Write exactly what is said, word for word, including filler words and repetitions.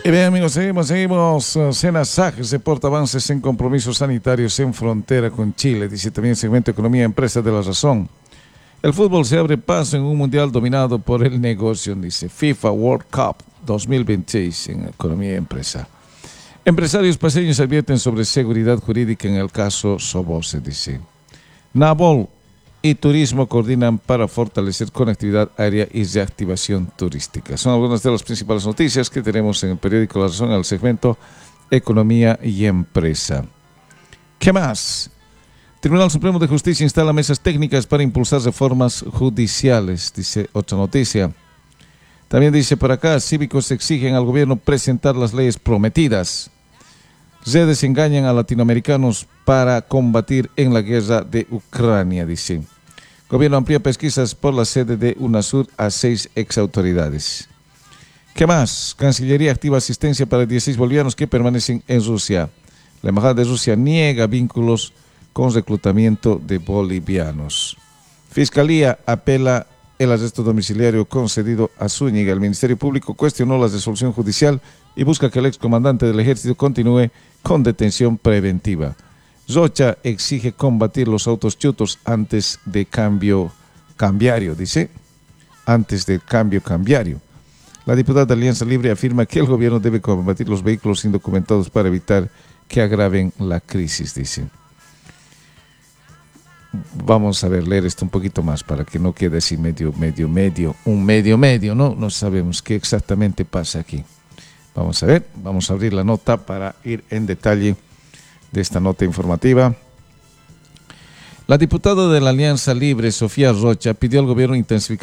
Y bien, amigos, seguimos, seguimos. Senasag reporta avances en compromisos sanitarios en frontera con Chile. Dice también segmento Economía Empresa de La Razón. El fútbol se abre paso en un mundial dominado por el negocio, dice FIFA World Cup dos mil veintiséis en Economía Empresa. Empresarios paseños advierten sobre seguridad jurídica en el caso Sobose, dice. Nabol y Turismo coordinan para fortalecer conectividad aérea y reactivación turística. Son algunas de las principales noticias que tenemos en el periódico La Razón, al segmento Economía y Empresa. ¿Qué más? Tribunal Supremo de Justicia instala mesas técnicas para impulsar reformas judiciales, dice otra noticia. También dice por acá, cívicos exigen al gobierno presentar las leyes prometidas. Redes engañan a latinoamericanos para combatir en la guerra de Ucrania, dice. Gobierno amplía pesquisas por la sede de UNASUR a seis exautoridades. ¿Qué más? Cancillería activa asistencia para dieciséis bolivianos que permanecen en Rusia. La Embajada de Rusia niega vínculos con reclutamiento de bolivianos. Fiscalía apela el arresto domiciliario concedido a Zúñiga. El Ministerio Público cuestionó la resolución judicial y busca que el excomandante del ejército continúe con detención preventiva. Rocha exige combatir los autos chutos antes de cambio cambiario, dice, antes del cambio cambiario. La diputada de Alianza Libre afirma que el gobierno debe combatir los vehículos indocumentados para evitar que agraven la crisis, dice. Vamos a ver, leer esto un poquito más para que no quede así medio, medio, medio, un medio, medio, ¿no? No sabemos qué exactamente pasa aquí. Vamos a ver, vamos a abrir la nota para ir en detalle de esta nota informativa. La diputada de la Alianza Libre, Sofía Rocha, pidió al gobierno intensificar